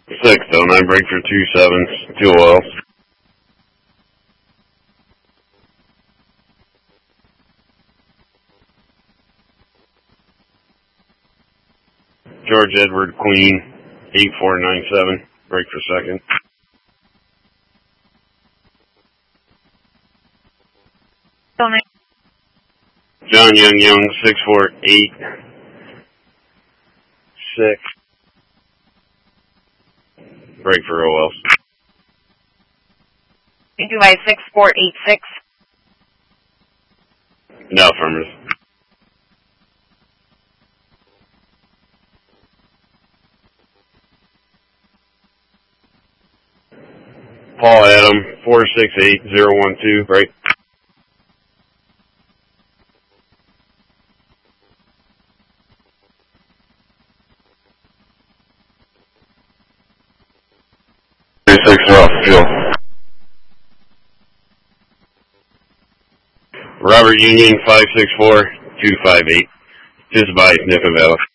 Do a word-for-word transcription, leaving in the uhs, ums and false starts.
Six oh nine, break for two sevens, two oils. George Edward Queen, eight four nine seven, break for second. John Young Young, six four eight six, break for O Ls. You do my six four eight six. No affirmative. Paul Adam, four six eight zero one two, break. three six off, fuel. Robert Union, five six four two five eight, just by Nipper Valley.